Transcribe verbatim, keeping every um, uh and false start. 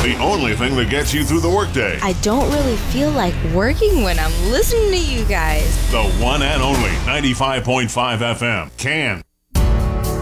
The only thing that gets you through the workday. I don't really feel like working when I'm listening to you guys. The one and only ninety-five point five F M. Can.